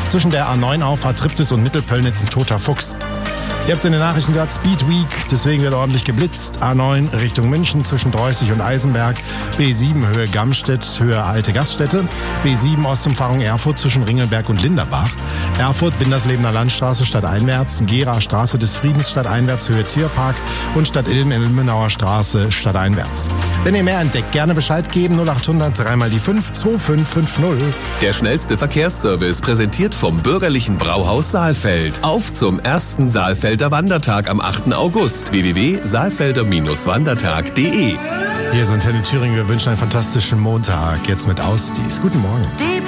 Zwischen der A9-Auffahrt Triptis und Mittelpöllnitz ein toter Fuchs. Ihr habt in den Nachrichten gehört, Speed Week, deswegen wird ordentlich geblitzt. A9 Richtung München zwischen Dreußig und Eisenberg. B7 Höhe Gamstedt, Höhe Alte Gaststätte. B7 Ostumfahrung Erfurt zwischen Ringelberg und Linderbach. Erfurt Binderslebener Landstraße stadteinwärts. Gera Straße des Friedens stadteinwärts, Höhe Tierpark. Und Stadt Ilmenauer Straße stadteinwärts. Wenn ihr mehr entdeckt, gerne Bescheid geben. 0800 3 die 5 2550. Der schnellste Verkehrsservice präsentiert vom bürgerlichen Brauhaus Saalfeld. Auf zum ersten Saalfelder Wandertag am 8. August. www.saalfelder-wandertag.de. Hier ist Antenne Thüringen. Wir wünschen einen fantastischen Montag. Jetzt mit Ausdies. Guten Morgen.